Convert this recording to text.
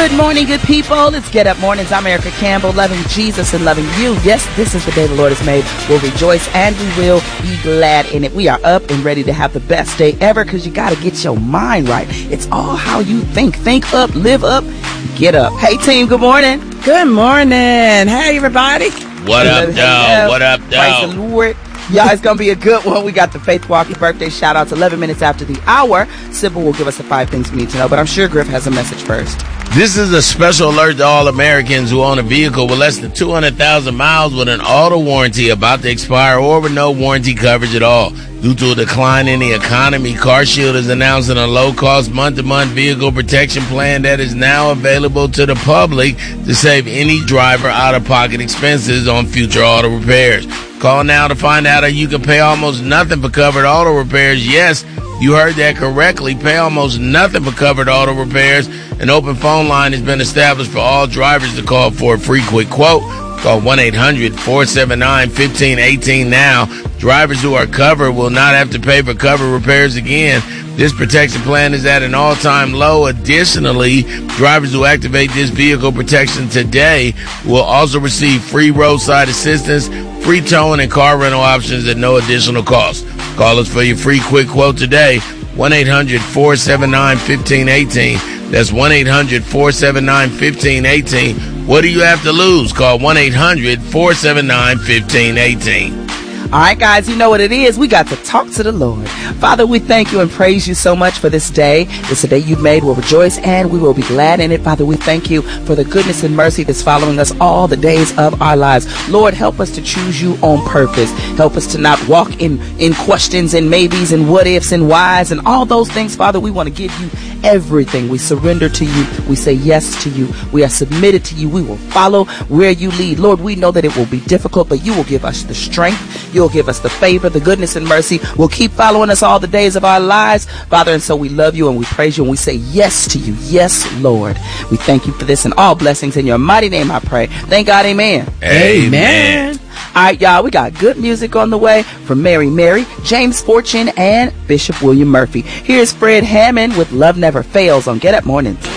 Good morning, good people. It's Get Up Mornings. I'm Erica Campbell, loving Jesus and loving you. Yes, this is the day the Lord has made. We'll rejoice and we will be glad in it. We are up and ready to have the best day ever because you got to get your mind right. It's all how you think. Think up, live up, get up. Hey, team, good morning. Good morning. Hey, everybody. What up, dog? What up, dog? Praise the Lord. Y'all, it's going to be a good one. We got the Faith Walker birthday shout-outs 11 minutes after the hour. Sybil will give us the 5 things we need to know, but I'm sure Griff has a message first. This is a special alert to all Americans who own a vehicle with less than 200,000 miles with an auto warranty about to expire or with no warranty coverage at all. Due to a decline in the economy, CarShield is announcing a low-cost month-to-month vehicle protection plan that is now available to the public to save any driver out-of-pocket expenses on future auto repairs. Call now to find out how you can pay almost nothing for covered auto repairs. Yes, you heard that correctly. Pay almost nothing for covered auto repairs. An open phone line has been established for all drivers to call for a free quick quote. Call 1-800-479-1518 now. Drivers who are covered will not have to pay for covered repairs again. This protection plan is at an all-time low. Additionally, drivers who activate this vehicle protection today will also receive free roadside assistance, free towing, and car rental options at no additional cost. Call us for your free quick quote today, 1-800-479-1518. That's 1-800-479-1518. What do you have to lose? Call 1-800-479-1518. All right, guys, you know what it is. We got to talk to the Lord. Father, we thank you and praise you so much for this day. It's a day you've made. We'll rejoice and we will be glad in it. Father, we thank you for the goodness and mercy that's following us all the days of our lives. Lord, help us to choose you on purpose. Help us to not walk in questions and maybes and what ifs and whys and all those things. Father, we want to give you everything. We surrender to you. We say yes to you. We are submitted to you. We will follow where you lead. Lord, we know that it will be difficult, but you will give us the strength. You'll give us the favor, the goodness and mercy will keep following us all the days of our lives, Father. And so we love you and we praise you and we say yes to you. Yes, Lord. We thank you for this and all blessings in your mighty name, I pray. Thank God. Amen. Amen. All right, y'all, we got good music on the way from Mary, James Fortune, and Bishop William Murphy. Here's Fred Hammond with Love Never Fails on Get Up Mornings.